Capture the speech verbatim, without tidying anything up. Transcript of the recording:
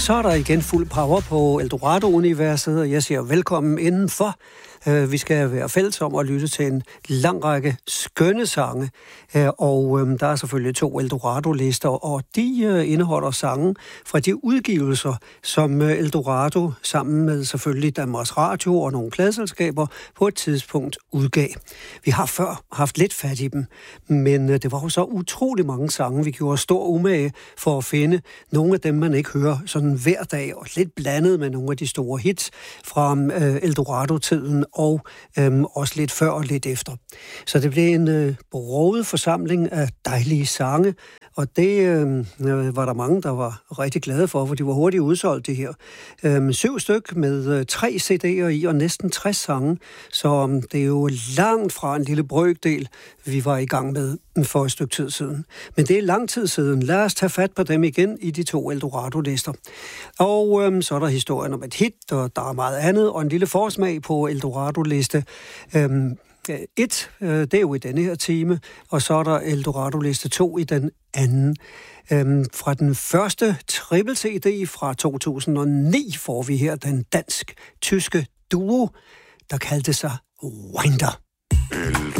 Så er der igen fuld power på Eldorado-universet, og jeg siger velkommen indenfor. Vi skal være fælles om at lytte til en lang række skønne sange, og der er selvfølgelig to Eldorado-lister, og de indeholder sange fra de udgivelser, som Eldorado sammen med selvfølgelig Danmarks Radio og nogle pladeselskaber på et tidspunkt udgav. Vi har før haft lidt fat i dem, men det var jo så utrolig mange sange, vi gjorde stor umage for at finde nogle af dem, man ikke hører sådan hver dag, og lidt blandet med nogle af de store hits fra Eldorado-tiden, og øhm, også lidt før og lidt efter. Så det blev en øh, broget forsamling af dejlige sange, og det øh, var der mange, der var rigtig glade for, for de var hurtigt udsolgt det her. Øhm, syv styk med øh, tre C D'er i og næsten tres sange, så øh, det er jo langt fra en lille brøkdel, vi var i gang med for et stykke tid siden. Men det er lang tid siden. Lad os tage fat på dem igen i de to Eldorado-lister. Og øhm, så er der historien om et hit, og der er meget andet, og en lille forsmag på Eldorado-liste. Øhm, et, øh, det er jo i denne her time, og så er der Eldorado-liste to i den anden. Øhm, fra den første triple-C D fra to tusind og ni får vi her den dansk-tyske duo, der kaldte sig Winder.